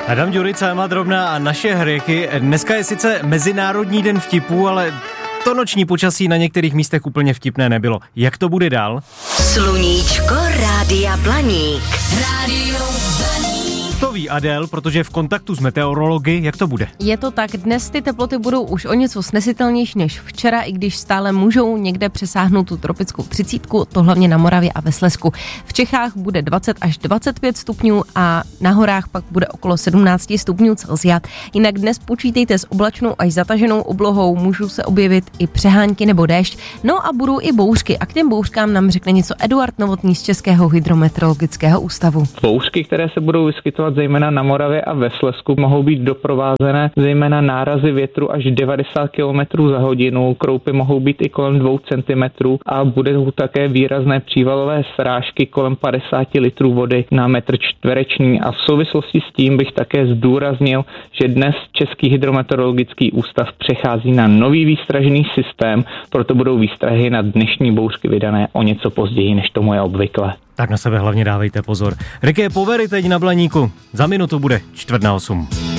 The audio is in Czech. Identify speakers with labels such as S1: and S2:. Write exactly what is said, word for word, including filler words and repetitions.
S1: Adam Ďurica, Emma Drobná a naše hrychy. Dneska je sice Mezinárodní den vtipů, ale to noční počasí na některých místech úplně vtipné nebylo. Jak to bude dál?
S2: Sluníčko Rádia Blaník. Rádio Blaník.
S1: To ví Adél, protože je v kontaktu s meteorology. Jak to bude?
S3: Je to tak, dnes ty teploty budou už o něco snesitelnější než včera, i když stále můžou někde přesáhnout tu tropickou třicítku, to hlavně na Moravě a ve Slezsku. V Čechách bude dvacet až dvacet pět stupňů a na horách pak bude okolo sedmnáct stupňů Celsia. Jinak dnes počítejte s oblačnou až zataženou oblohou, můžou se objevit i přehánky nebo déšť, no a budou i bouřky a k těm bouřkám nám řekne něco Eduard Novotný z Českého hydrometeorologického ústavu.
S4: Bouřky, které se budou vyskytovat zejména na Moravě a ve Slezsku, mohou být doprovázené zejména nárazy větru až devadesát kilometrů za hodinu, kroupy mohou být i kolem dvou centimetrů a budou také výrazné přívalové srážky kolem padesát litrů vody na metr čtvereční. A v souvislosti s tím bych také zdůraznil, že dnes Český hydrometeorologický ústav přechází na nový výstražný systém, proto budou výstrahy na dnešní bouřky vydané o něco později, než tomu je obvykle.
S1: Tak na sebe hlavně dávejte pozor. Ricky Povery teď na Blaníku. Za minutu bude čtvrt na osm.